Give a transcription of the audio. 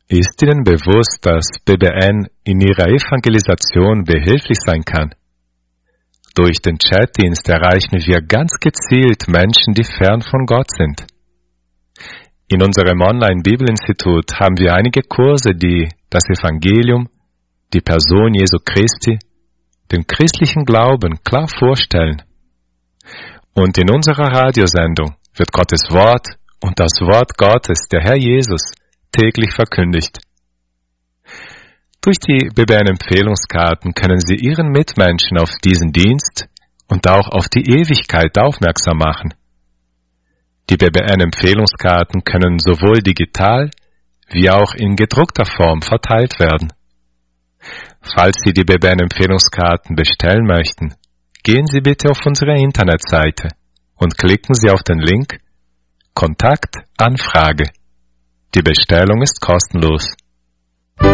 Ist Ihnen bewusst, dass BBN in Ihrer Evangelisation behilflich sein kann? Durch den Chatdienst erreichen wir ganz gezielt Menschen, die fern von Gott sind. In unserem Online-Bibelinstitut haben wir einige Kurse, die das Evangelium, die Person Jesu Christi, den christlichen Glauben klar vorstellen. Und in unserer Radiosendung wird Gottes Wort und das Wort Gottes, der Herr Jesus, täglich verkündigt. Durch die BBN-Empfehlungskarten können Sie Ihren Mitmenschen auf diesen Dienst und auch auf die Ewigkeit aufmerksam machen. Die BBN-Empfehlungskarten können sowohl digital wie auch in gedruckter Form verteilt werden. Falls Sie die BBN-Empfehlungskarten bestellen möchten, gehen Sie bitte auf unsere Internetseite und klicken Sie auf den Link Kontakt Anfrage. Die Bestellung ist kostenlos.